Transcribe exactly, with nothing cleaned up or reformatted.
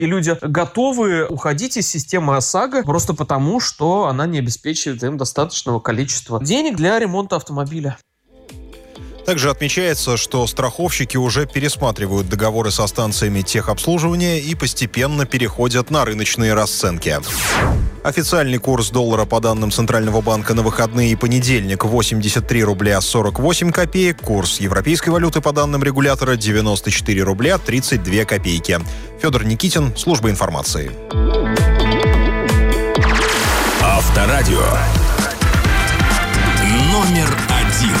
и люди готовы уходить из системы ОСАГО просто потому, что она не обеспечивает им достаточного количества денег для ремонта автомобиля. Также отмечается, что страховщики уже пересматривают договоры со станциями техобслуживания и постепенно переходят на рыночные расценки. Официальный курс доллара по данным Центрального банка на выходные и понедельник восемьдесят три рубля сорок восемь копеек. Курс европейской валюты по данным регулятора девяносто четыре рубля тридцать две копейки. Федор Никитин, служба информации. Авторадио. Номер